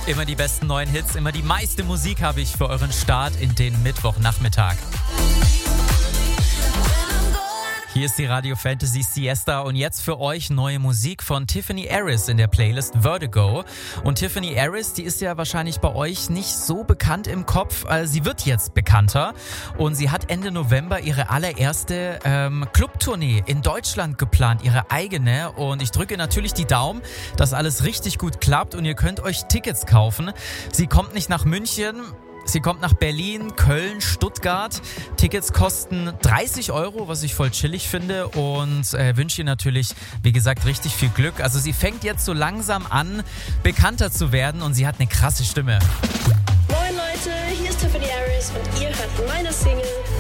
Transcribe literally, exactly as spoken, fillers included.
Immer die besten neuen Hits, immer die meiste Musik habe ich für euren Start in den Mittwochnachmittag. Hier ist die Radio Fantasy Siesta und jetzt für euch neue Musik von Tiffany Harris in der Playlist Vertigo. Und Tiffany Harris, die ist ja wahrscheinlich bei euch nicht so bekannt im Kopf. Sie wird jetzt bekannter und sie hat Ende November ihre allererste ähm, Clubtournee in Deutschland geplant, ihre eigene. Und ich drücke natürlich die Daumen, dass alles richtig gut klappt und ihr könnt euch Tickets kaufen. Sie kommt nicht nach München. Sie kommt nach Berlin, Köln, Stuttgart. Tickets kosten dreißig Euro, was ich voll chillig finde und äh, wünsche ihr natürlich, wie gesagt, richtig viel Glück. Also sie fängt jetzt so langsam an, bekannter zu werden und sie hat eine krasse Stimme. Moin Leute, hier ist Tiffany Harris und ihr hört meine Single